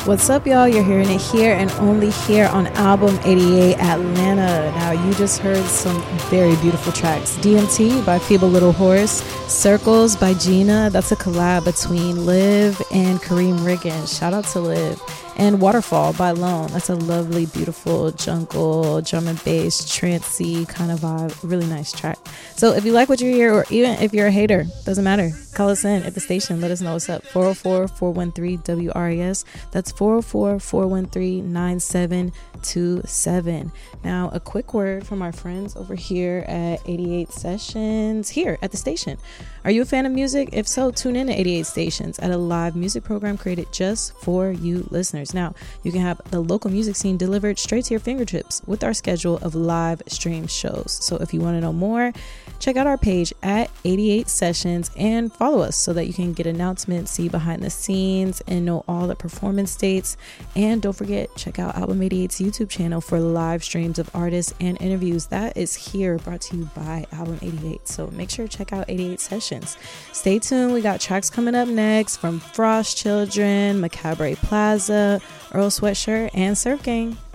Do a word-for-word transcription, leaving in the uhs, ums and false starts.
What's up, y'all? You're hearing it here and only here on Album eighty-eight Atlanta. Now, you just heard some very beautiful tracks. D M T by Feeble Little Horse, Circles by Gina. That's a collab between Liv and Kareem Riggins. Shout out to Liv. And Waterfall by Lone. That's a lovely, beautiful jungle, drum and bass, trancey kind of vibe. Really nice track. So if you like what you hear, or even if you're a hater, doesn't matter. Call us in at the station. Let us know what's up. four oh four, four one three, W R E S. That's four oh four, four one three, nine seven two seven. Now, a quick word from our friends over here at eighty-eight Sessions here at the station. Are you a fan of music? If so, tune in to eighty-eight Stations at a live music program created just for you listeners. Now, you can have the local music scene delivered straight to your fingertips with our schedule of live stream shows. So if you want to know more, check out our page at eighty-eight Sessions and follow us so that you can get announcements, see behind the scenes, and know all the performance dates. And don't forget, check out Album eighty-eight's YouTube channel for live streams of artists and interviews. That is here, brought to you by Album eighty-eight. So make sure to check out eighty-eight Sessions. Stay tuned. We got tracks coming up next from Frost Children, Macabre Plaza, Earl Sweatshirt, and Surf Gang.